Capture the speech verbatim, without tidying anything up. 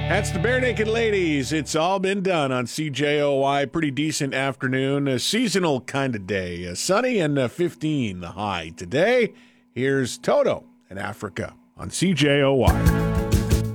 That's the Bare Naked Ladies. It's all been done on C J O Y. Pretty decent afternoon, a seasonal kind of day. Uh, sunny and uh, fifteen the high today. Here's Toto in Africa on C J O Y.